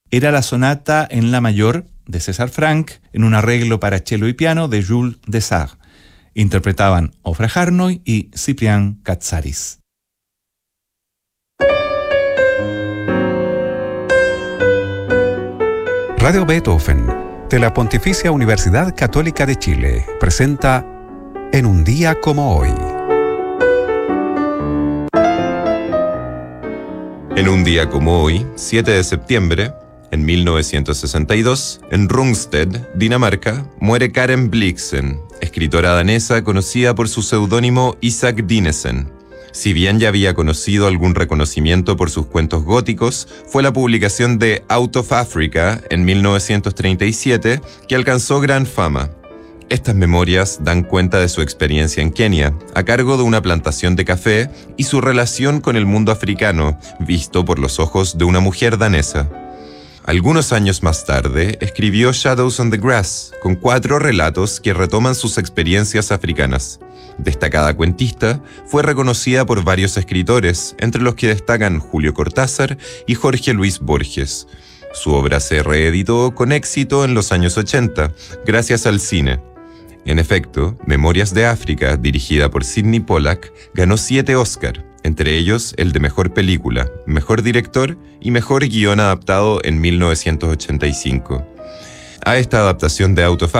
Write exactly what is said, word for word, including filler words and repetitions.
era la sonata en la mayor de César Franck en un arreglo para cello y piano de Jules Desarts. Interpretaban Ofra Harnoy y Ciprián Katsaris. Radio Beethoven, de la Pontificia Universidad Católica de Chile, presenta En un día como hoy. En un día como hoy, siete de septiembre, en mil novecientos sesenta y dos, en Rungsted, Dinamarca, muere Karen Blixen, escritora danesa conocida por su seudónimo Isak Dinesen. Si bien ya había conocido algún reconocimiento por sus cuentos góticos, fue la publicación de Out of Africa en mil novecientos treinta y siete que alcanzó gran fama. Estas memorias dan cuenta de su experiencia en Kenia, a cargo de una plantación de café, y su relación con el mundo africano, visto por los ojos de una mujer danesa. Algunos años más tarde, escribió Shadows on the Grass, con cuatro relatos que retoman sus experiencias africanas. Destacada cuentista, fue reconocida por varios escritores, entre los que destacan Julio Cortázar y Jorge Luis Borges. Su obra se reeditó con éxito en los años ochenta, gracias al cine. En efecto, Memorias de África, dirigida por Sidney Pollack, ganó siete Oscar, entre ellos el de Mejor Película, Mejor Director y Mejor Guión Adaptado en mil novecientos ochenta y cinco. A esta adaptación de Out of